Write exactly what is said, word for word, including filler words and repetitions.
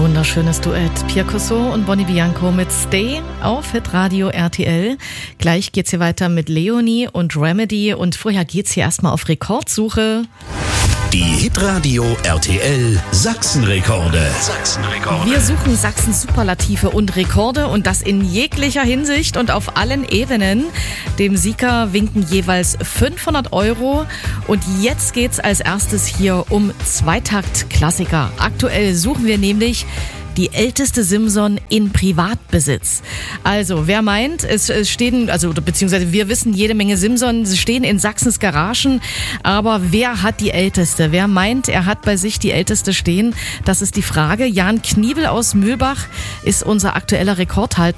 wunderschönes Duett. Pierre Cosso und Bonnie Bianco mit Stay auf Hitradio R T L. Gleich geht's hier weiter mit Leonie und Remedy und vorher geht's hier erstmal auf Rekordsuche. Die Hitradio R T L Sachsenrekorde. Sachsenrekorde. Wir suchen Sachsens Superlative und Rekorde und das in jeglicher Hinsicht und auf allen Ebenen. Dem Sieger winken jeweils fünfhundert Euro und jetzt geht's als erstes hier um Zweitakt-Klassiker. Aktuell suchen wir nämlich die älteste Simson in Privatbesitz. Also, wer meint, es, es stehen, also beziehungsweise wir wissen jede Menge Simson, sie stehen in Sachsens Garagen, aber wer hat die älteste? Wer meint, er hat bei sich die älteste stehen? Das ist die Frage. Jan Kniebel aus Mühlbach ist unser aktueller Rekordhalter.